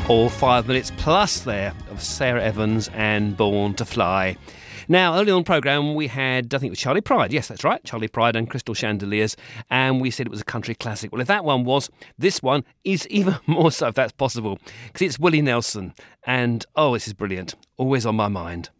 All 5 minutes plus there of Sarah Evans and Born to Fly. Now, early on the programme, we had, I think it was Charlie Pride. Yes, that's right, Charlie Pride and Crystal Chandeliers. And we said it was a country classic. Well, if that one was, this one is even more so, if that's possible. Because it's Willie Nelson. And, oh, this is brilliant. Always on my mind.